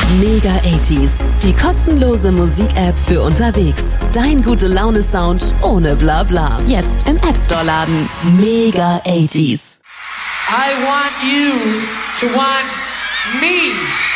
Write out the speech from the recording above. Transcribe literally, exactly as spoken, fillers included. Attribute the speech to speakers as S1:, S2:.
S1: Mega achtziger, die kostenlose Musik-App für unterwegs. Dein Gute-Laune-Sound ohne Blabla. Jetzt im App Store laden. Mega achtziger.
S2: I want you to want me.